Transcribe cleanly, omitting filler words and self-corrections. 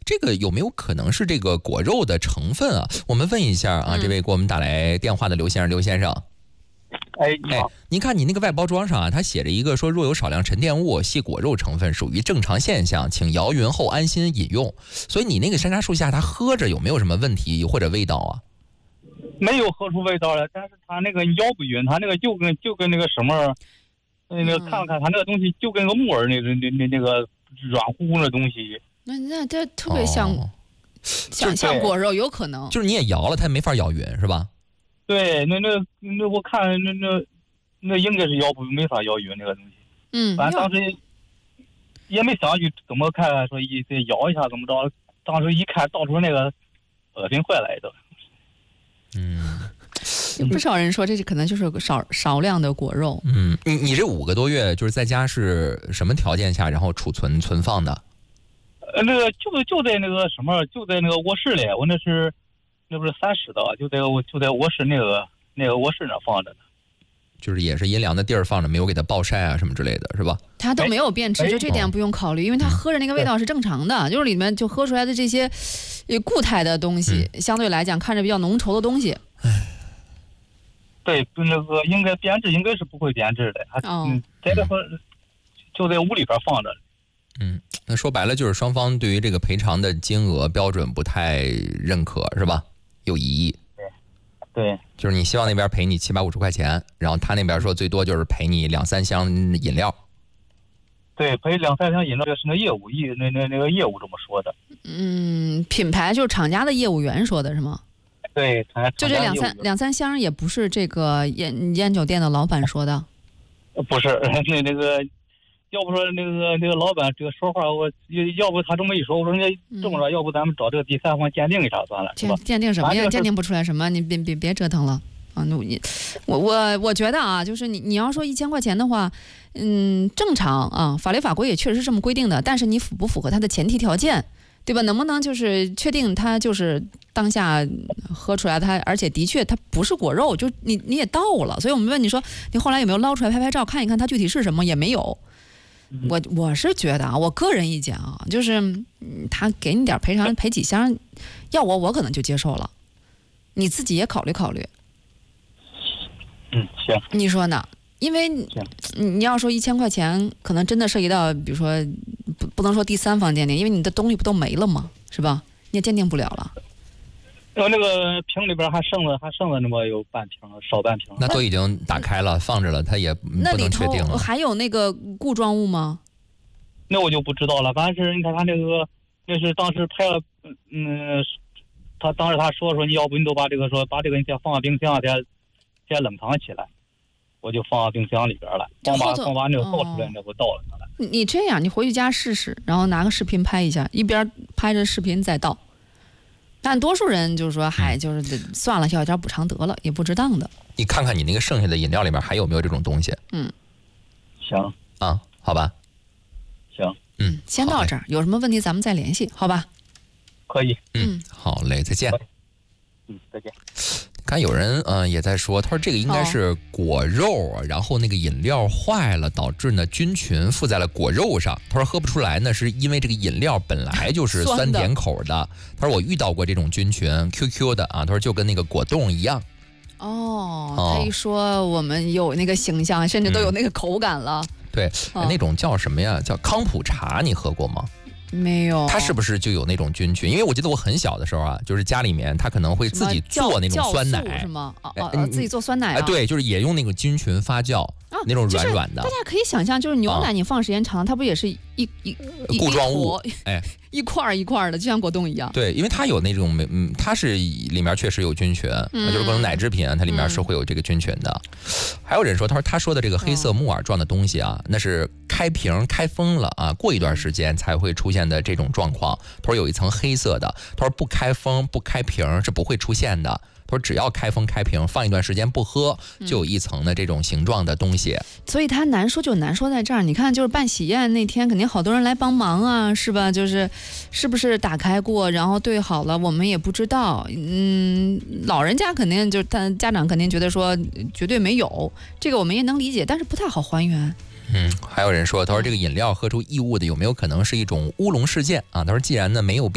这个有没有可能是这个果肉的成分啊？我们问一下啊，这位给我们打来电话的刘先生。 哎，你好。 您看你那个外包装上啊，它写着一个说，若有少量沉淀物系果肉成分，属于正常现象，请摇匀后安心饮用。所以你那个山楂树下，它喝着有没有什么问题或者味道啊？ 没有喝出味道来，但是它那个摇不匀，它那个就跟那个什么，那个看看它那个东西就跟个木耳那个软乎乎的东西。 那这特别像像果肉，有可能就是你也摇了，它没法摇匀是吧？ 对，那我看那应该是没法摇匀那个东西。反正当时也没想去怎么看，说再摇一下怎么着。当时一看，到处那个恶心坏来的。 有不少人说这可能就是少量的果肉。 你这5个多月就是在家是什么条件下，然后存放的？ 那个就在那个什么，就在那个卧室里。我那不是3室的，就在卧室那个卧室那放着的。 就是也是阴凉的地儿放着，没有给它暴晒啊什么之类的，是吧？ 它都没有变质，就这点不用考虑，因为它喝着那个味道是正常的，就是里面就喝出来的这些固态的东西，相对来讲看着比较浓稠的东西。 对，那个应该变质，应该是不会变质的。在这就在屋里边放着。 那说白了就是双方对于这个赔偿的金额标准不太认可，是吧？有疑义。 对， 就是你希望那边赔你750块钱，然后他那边说最多就是赔你2-3箱饮料。 对，赔2-3箱饮料，这是那业务那个业务这么说的。 品牌就是厂家的业务员说的是吗？ 对， 就这两三箱也不是这个烟酒店的老板说的。 不是，那个。要不说那个老板这个说话，要不他这么一说，我说人家这么说，要不咱们找这个第三方鉴定一下算了，是吧？ 鉴定什么呀？鉴定不出来什么？你别折腾了啊！我觉得啊，就是你要说1000块钱的话，正常啊，法律法规也确实是这么规定的，但是你符不符合它的前提条件，对吧？能不能就是确定它就是当下喝出来它，而且的确它不是果肉，就你也倒了，所以我们问你说你后来有没有捞出来拍照看一看它具体是什么，也没有。我是觉得啊，我个人意见啊，就是他给你点赔偿，赔几箱，要我可能就接受了，你自己也考虑考虑。 行， 你说呢？因为你要说1000块钱，可能真的涉及到，比如说不能说第三方鉴定，因为你的东西不都没了吗？是吧？你也鉴定不了了。 那个瓶里边还剩了那么有半瓶，少半瓶。 那都已经打开了放着了，它也不能确定了。 还有那个固状物吗？ 那我就不知道了。反正是你看他那是当时拍了，他当时他说你要不你都把这个你先放冰箱，先冷藏起来，我就放冰箱里边了。光把那个倒出来，那不倒了它了。 你这样，你回去家试试，然后拿个视频拍一下，一边拍着视频再倒。但多数人就是说，就是算了，要点补偿得了，也不值当的。 你看看你那个剩下的饮料里面还有没有这种东西？ 行啊，好吧。 行， 先到这儿，有什么问题咱们再联系，好吧？ 可以。 好嘞，再见。 再见。 刚有人也在说，他说这个应该是果肉，然后那个饮料坏了，导致呢菌群附在了果肉上。他说喝不出来呢，是因为这个饮料本来就是酸甜口的。他说我遇到过这种菌群 ，QQ 的啊，他说就跟那个果冻一样。 他一说我们有那个形象，甚至都有那个口感了。 对，那种叫什么呀？叫康普茶，你喝过吗？ 没有。 它是不是就有那种菌群？因为我记得我很小的时候啊，就是家里面他可能会自己做那种酸奶， 是吗？自己做酸奶啊？ 对，就是也用那个菌群发酵，那种软软的。 大家可以想象，就是牛奶你放时间长，它不也是一固状物？ 一块一块的，就像果冻一样。 对，因为它有那种它是里面确实有菌群，就是各种奶制品它里面是会有这个菌群的。还有人说，他说的这个黑色木耳状的东西啊，那是开瓶开封了啊，过一段时间才会出现的这种状况。他说有一层黑色的，他说不开封不开瓶是不会出现的。他说只要开封开瓶放一段时间不喝，就有一层的这种形状的东西。 所以它难说就难说在这儿，你看就是办喜宴那天肯定好多人来帮忙啊，是吧？就是是不是打开过然后对好了我们也不知道。老人家肯定就是他家长肯定觉得说绝对没有，这个我们也能理解，但是不太好还原。 还有人说，他说这个饮料喝出异物的有没有可能是一种乌龙事件啊？他说既然呢没有